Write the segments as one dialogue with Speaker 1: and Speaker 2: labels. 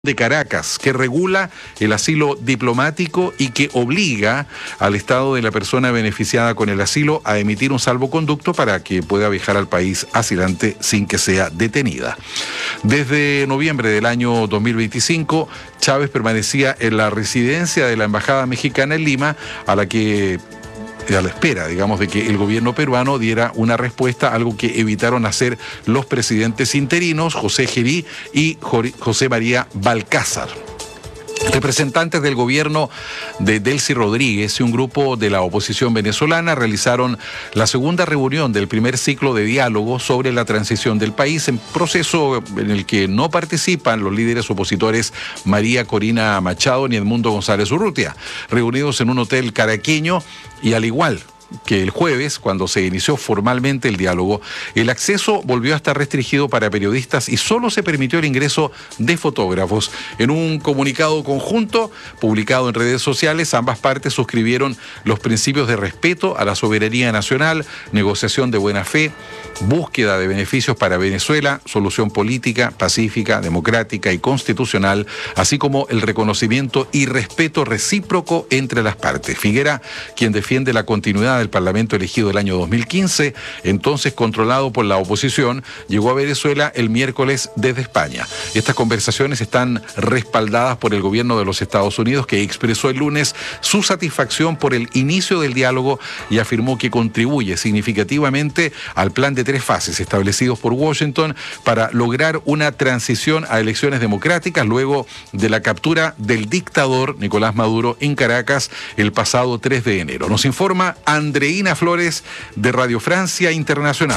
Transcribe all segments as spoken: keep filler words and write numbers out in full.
Speaker 1: de Caracas, que regula el asilo diplomático y que obliga al Estado de la persona beneficiada con el asilo a emitir un salvoconducto para que pueda viajar al país asilante sin que sea detenida. Desde noviembre del año dos mil veinticinco, Chávez permanecía en la residencia de la Embajada Mexicana en Lima, a la que a la espera, digamos, de que el gobierno peruano diera una respuesta, algo que evitaron hacer los presidentes interinos, José Gerí y José María Balcázar. Representantes del gobierno de Delcy Rodríguez y un grupo de la oposición venezolana realizaron la segunda reunión del primer ciclo de diálogo sobre la transición del país, en proceso en el que no participan los líderes opositores María Corina Machado ni Edmundo González Urrutia, reunidos en un hotel caraqueño. Y al igual que el jueves, cuando se inició formalmente el diálogo, el acceso volvió a estar restringido para periodistas y solo se permitió el ingreso de fotógrafos. En un comunicado conjunto publicado en redes sociales, ambas partes suscribieron los principios de respeto a la soberanía nacional, negociación de buena fe, búsqueda de beneficios para Venezuela, solución política, pacífica, democrática y constitucional, así como el reconocimiento y respeto recíproco entre las partes. Figuera, quien defiende la continuidad del Parlamento elegido el año dos mil quince, entonces controlado por la oposición, llegó a Venezuela el miércoles desde España. Estas conversaciones están respaldadas por el gobierno de los Estados Unidos, que expresó el lunes su satisfacción por el inicio del diálogo y afirmó que contribuye significativamente al plan de tres fases establecidos por Washington para lograr una transición a elecciones democráticas luego de la captura del dictador Nicolás Maduro en Caracas el pasado tres de enero. Nos informa Andreina Flores de Radio Francia Internacional.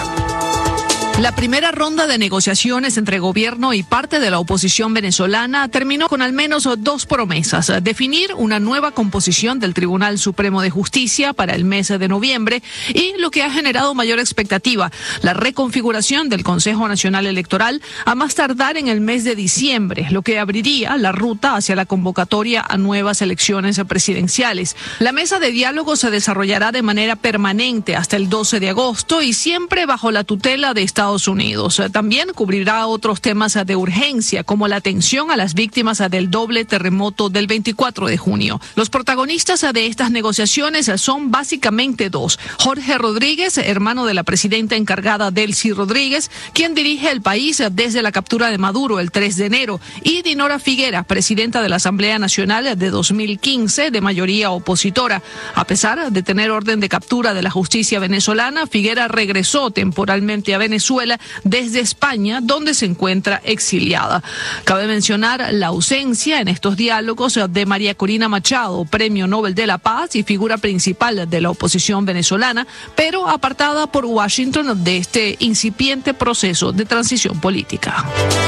Speaker 2: La primera ronda de negociaciones entre gobierno y parte de la oposición venezolana terminó con al menos dos promesas: definir una nueva composición del Tribunal Supremo de Justicia para el mes de noviembre y, lo que ha generado mayor expectativa, la reconfiguración del Consejo Nacional Electoral a más tardar en el mes de diciembre, lo que abriría la ruta hacia la convocatoria a nuevas elecciones presidenciales. La mesa de diálogo se desarrollará de manera permanente hasta el doce de agosto y siempre bajo la tutela de Estados Estados Unidos. También cubrirá otros temas de urgencia, como la atención a las víctimas del doble terremoto del veinticuatro de junio. Los protagonistas de estas negociaciones son básicamente dos: Jorge Rodríguez, hermano de la presidenta encargada Delcy Rodríguez, quien dirige el país desde la captura de Maduro el tres de enero, y Dinora Figuera, presidenta de la Asamblea Nacional de dos mil quince, de mayoría opositora. A pesar de tener orden de captura de la justicia venezolana, Figuera regresó temporalmente a Venezuela desde España, donde se encuentra exiliada. Cabe mencionar la ausencia en estos diálogos de María Corina Machado, Premio Nobel de la Paz y figura principal de la oposición venezolana, pero apartada por Washington de este incipiente proceso de transición política.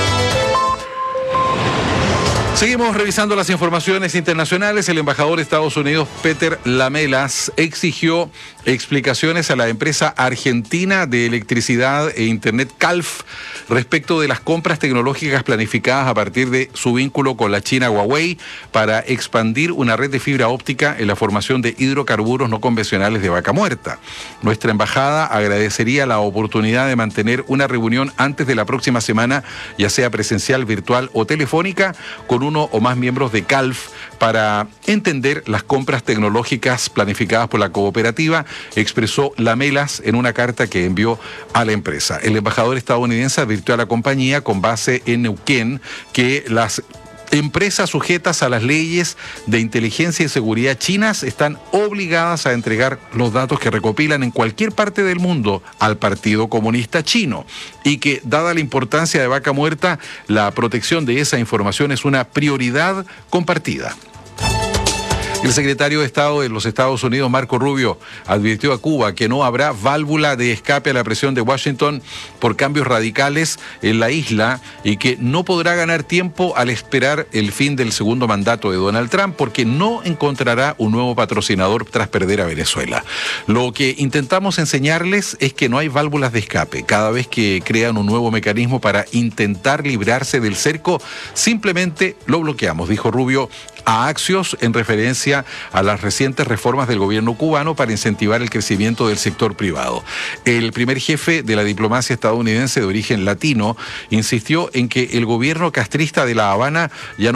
Speaker 1: Seguimos revisando las informaciones internacionales. El embajador de Estados Unidos, Peter Lamelas, exigió explicaciones a la empresa argentina de electricidad e internet Calf respecto de las compras tecnológicas planificadas a partir de su vínculo con la China Huawei para expandir una red de fibra óptica en la formación de hidrocarburos no convencionales de Vaca Muerta. Nuestra embajada agradecería la oportunidad de mantener una reunión antes de la próxima semana, ya sea presencial, virtual o telefónica, con uno o más miembros de Calf para entender las compras tecnológicas planificadas por la cooperativa, expresó Lamelas en una carta que envió a la empresa. El embajador estadounidense advirtió a la compañía, con base en Neuquén, que las empresas sujetas a las leyes de inteligencia y seguridad chinas están obligadas a entregar los datos que recopilan en cualquier parte del mundo al Partido Comunista Chino, y que, dada la importancia de Vaca Muerta, la protección de esa información es una prioridad compartida. El secretario de Estado de los Estados Unidos, Marco Rubio, advirtió a Cuba que no habrá válvula de escape a la presión de Washington por cambios radicales en la isla y que no podrá ganar tiempo al esperar el fin del segundo mandato de Donald Trump, porque no encontrará un nuevo patrocinador tras perder a Venezuela. Lo que intentamos enseñarles es que no hay válvulas de escape. Cada vez que crean un nuevo mecanismo para intentar librarse del cerco, simplemente lo bloqueamos, dijo Rubio a Axios en referencia a las recientes reformas del gobierno cubano para incentivar el crecimiento del sector privado. El primer jefe de la diplomacia estadounidense de origen latino insistió en que el gobierno castrista de La Habana ya no